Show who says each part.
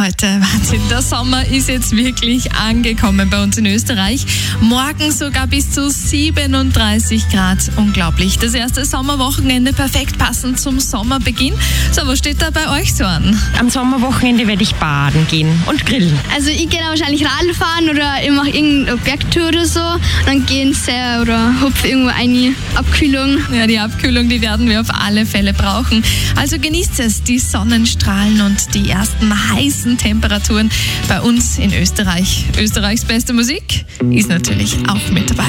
Speaker 1: Heute, Wahnsinn, der Sommer ist jetzt wirklich angekommen bei uns in Österreich. Morgen sogar bis zu 37 Grad. Unglaublich. Das erste Sommerwochenende perfekt passend zum Sommerbeginn. So, was steht da bei euch so an?
Speaker 2: Am Sommerwochenende werde ich baden gehen und grillen.
Speaker 3: Also ich gehe wahrscheinlich Radl fahren oder ich mache irgendeine Bergtour oder so. Dann gehen sehr oder hupf irgendwo eine Abkühlung.
Speaker 1: Ja, die Abkühlung, die werden wir auf alle Fälle brauchen. Also genießt es, die Sonnenstrahlen und die ersten heißen Temperaturen bei uns in Österreich. Österreichs beste Musik ist natürlich auch mit dabei.